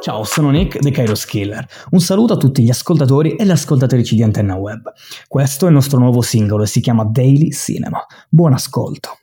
Ciao, sono Nick, The Kairos Killer. Un saluto a tutti gli ascoltatori e le ascoltatrici di Antenna Web. Questo è il nostro nuovo singolo e si chiama Daily Cinema. Buon ascolto.